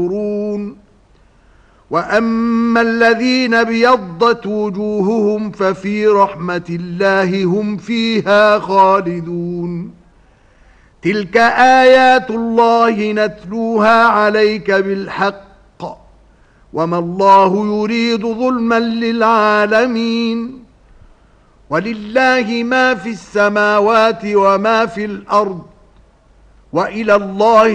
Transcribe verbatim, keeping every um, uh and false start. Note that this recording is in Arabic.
وأما الذين ابيضت وجوههم ففي رحمة الله هم فيها خالدون. تلك آيات الله نتلوها عليك بالحق وما الله يريد ظلما للعالمين. ولله ما في السماوات وما في الأرض وإلى الله